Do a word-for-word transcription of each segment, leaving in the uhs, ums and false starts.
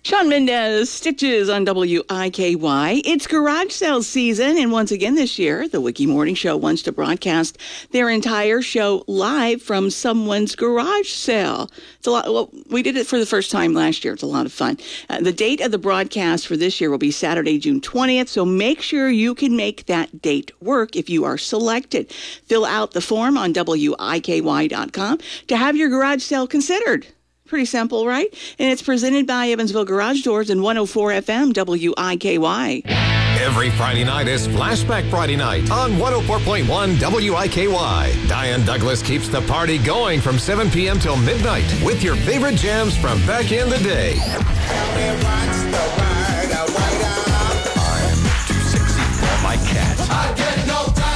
Shawn Mendes, Stitches on W I K Y. It's garage sale season, and once again this year, the Wiki Morning Show wants to broadcast their entire show live from someone's garage sale. It's a lot. Well, we did it for the first time last year. It's a lot of fun. Uh, the date of the broadcast for this year will be Saturday, June twentieth, so make sure you can make that date work if you are selected. Fill out the form on W I K Y dot com to have your garage sale considered. Pretty simple, right? And it's presented by Evansville Garage Doors and one oh four F M W I K Y. Every Friday night is Flashback Friday night on one oh four point one W I K Y. Diane Douglas keeps the party going from seven p.m. till midnight with your favorite jams from back in the day. I'm too sexy for my cat. I get no down.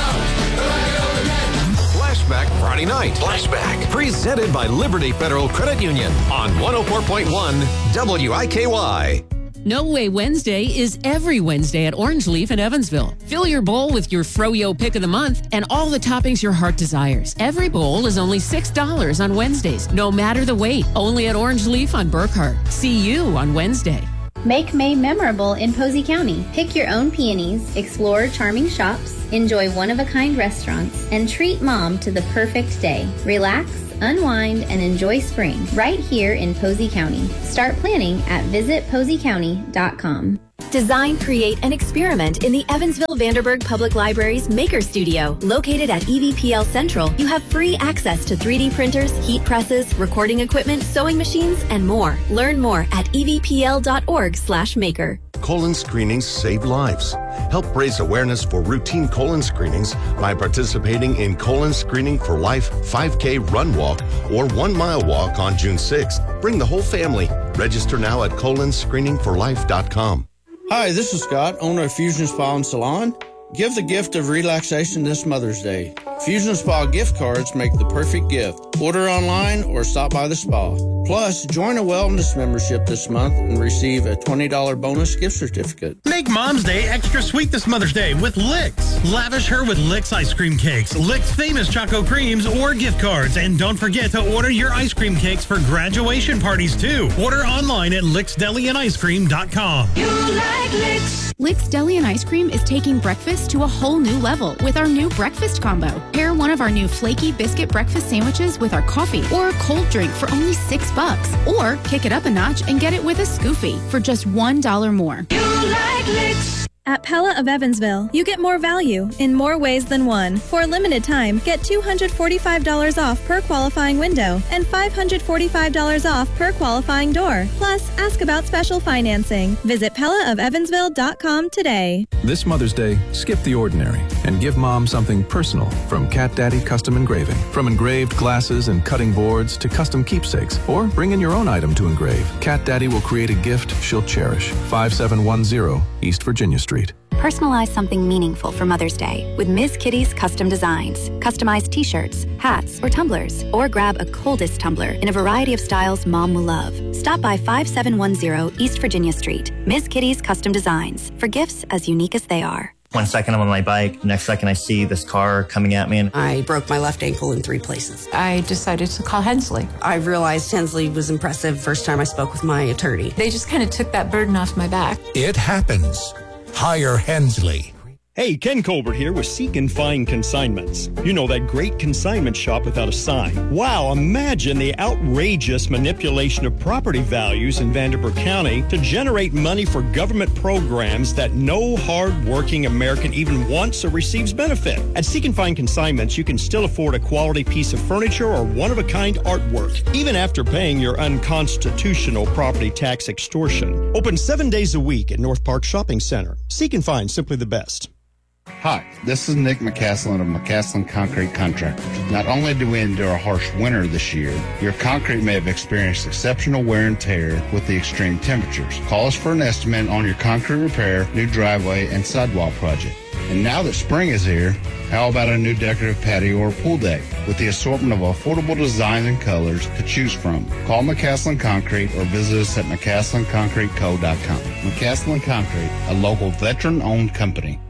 Flashback Friday night. Flashback. Presented by Liberty Federal Credit Union on one oh four point one W I K Y. No Way Wednesday is every Wednesday at Orange Leaf in Evansville. Fill your bowl with your Froyo pick of the month and all the toppings your heart desires. Every bowl is only six dollars on Wednesdays, no matter the weight. Only at Orange Leaf on Burkhart. See you on Wednesday. Make May memorable in Posey County. Pick your own peonies, explore charming shops, enjoy one-of-a-kind restaurants, and treat mom to the perfect day. Relax, unwind, and enjoy spring right here in Posey County. Start planning at visit posey county dot com. Design, create, and experiment in the Evansville Vanderburgh Public Library's Maker Studio. Located at E V P L Central, you have free access to three D printers, heat presses, recording equipment, sewing machines, and more. Learn more at e v p l dot org slash maker. Colon screenings save lives. Help raise awareness for routine colon screenings by participating in Colon Screening for Life five K Run Walk or one mile walk on June sixth. Bring the whole family. Register now at colon screening for life dot com. Hi, this is Scott, owner of Fusion Spa and Salon. Give the gift of relaxation this Mother's Day. Fusion Spa gift cards make the perfect gift. Order online or stop by the spa. Plus, join a wellness membership this month and receive a twenty dollars bonus gift certificate. Make Mom's Day extra sweet this Mother's Day with Licks. Lavish her with Licks ice cream cakes, Licks famous Choco Creams, or gift cards. And don't forget to order your ice cream cakes for graduation parties, too. Order online at licks deli and ice cream dot com. You like Licks. Licks Deli and Ice Cream is taking breakfast to a whole new level with our new breakfast combo. Pair one of our new flaky biscuit breakfast sandwiches with our coffee or a cold drink for only six bucks. Or kick it up a notch and get it with a Scoofy for just one dollar more. You like Licks. At Pella of Evansville, you get more value in more ways than one. For a limited time, get two hundred forty-five dollars off per qualifying window and five hundred forty-five dollars off per qualifying door. Plus, ask about special financing. Visit pella of evansville dot com today. This Mother's Day, skip the ordinary and give Mom something personal from Cat Daddy Custom Engraving. From engraved glasses and cutting boards to custom keepsakes, or bring in your own item to engrave. Cat Daddy will create a gift she'll cherish. five seven one zero East Virginia Street. Personalize something meaningful for Mother's Day with Miz Kitty's Custom Designs. Customize t-shirts, hats, or tumblers, or grab a coldest tumbler in a variety of styles Mom will love. Stop by five seven one zero East Virginia Street. Miz Kitty's Custom Designs, for gifts as unique as they are. One second I'm on my bike, next second I see this car coming at me. And I broke my left ankle in three places. I decided to call Hensley. I realized Hensley was impressive first time I spoke with my attorney. They just kind of took that burden off my back. It happens. Hire Hensley. Hey, Ken Colbert here with Seek and Find Consignments. You know, that great consignment shop without a sign. Wow, imagine the outrageous manipulation of property values in Vanderburgh County to generate money for government programs that no hard-working American even wants or receives benefit. At Seek and Find Consignments, you can still afford a quality piece of furniture or one-of-a-kind artwork, even after paying your unconstitutional property tax extortion. Open seven days a week at North Park Shopping Center. Seek and Find, simply the best. Hi, this is Nick McCaslin of McCaslin Concrete Contractors. Not only do we endure a harsh winter this year, your concrete may have experienced exceptional wear and tear with the extreme temperatures. Call us for an estimate on your concrete repair, new driveway, and sidewall project. And now that spring is here, how about a new decorative patio or pool deck with the assortment of affordable designs and colors to choose from? Call McCaslin Concrete or visit us at mccaslin concrete co dot com. McCaslin Concrete, a local veteran-owned company.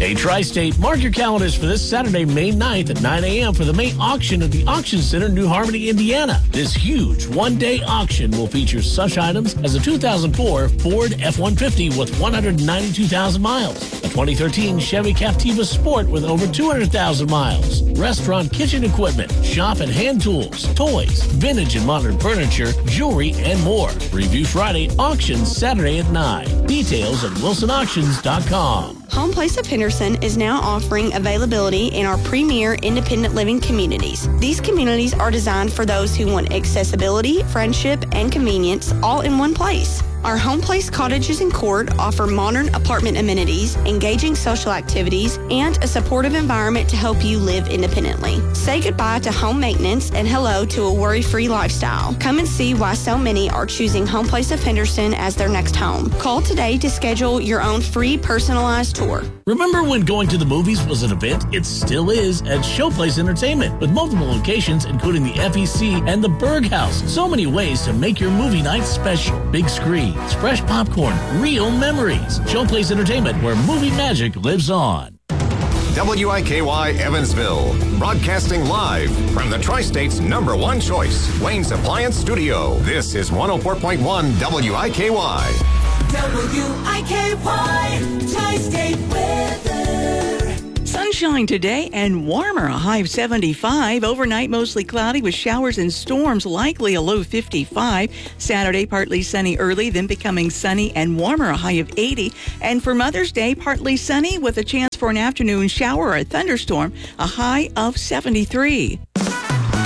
Hey, Tri-State, mark your calendars for this Saturday, May ninth at nine a.m. for the May auction at the Auction Center, New Harmony, Indiana. This huge one-day auction will feature such items as a two thousand four Ford F one fifty with one hundred ninety-two thousand miles, a twenty thirteen Chevy Captiva Sport with over two hundred thousand miles, restaurant kitchen equipment, shop and hand tools, toys, vintage and modern furniture, jewelry, and more. Review Friday, auction Saturday at nine. Details at wilson auctions dot com. Home Place of Henderson is now offering availability in our premier independent living communities. These communities are designed for those who want accessibility, friendship, and convenience all in one place. Our Home Place cottages and court offer modern apartment amenities, engaging social activities, and a supportive environment to help you live independently. Say goodbye to home maintenance and hello to a worry-free lifestyle. Come and see why so many are choosing Home Place of Henderson as their next home. Call today to schedule your own free personalized tour. Remember when going to the movies was an event? It still is at Showplace Entertainment, with multiple locations including the F E C and the Berg House. So many ways to make your movie night special. Big screen, fresh popcorn, real memories. Showplace Entertainment, where movie magic lives on. W I K Y Evansville, broadcasting live from the Tri-State's number one choice, Wayne's Appliance Studio. This is one oh four point one W I K Y. W I K Y, Tri-State weather. Sunshine today and warmer, a high of seventy-five. Overnight, mostly cloudy with showers and storms, likely a low fifty-five. Saturday, partly sunny early, then becoming sunny and warmer, a high of eighty. And for Mother's Day, partly sunny with a chance for an afternoon shower or a thunderstorm, a high of seventy-three.